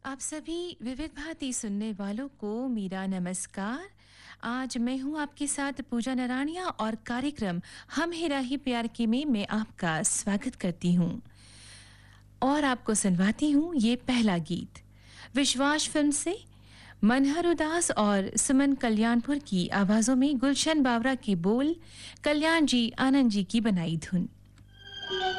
आप सभी विविध भांति सुनने वालों को मेरा नमस्कार। आज मैं हूं आपके साथ पूजा नराणिया और कार्यक्रम हम हेरा ही प्यार की में मैं आपका स्वागत करती हूं और आपको सुनवाती हूं ये पहला गीत विश्वास फिल्म से। मनहर उदास और सुमन कल्याणपुर की आवाजों में गुलशन बावरा के बोल, कल्याण जी आनंद जी की बनाई धुन।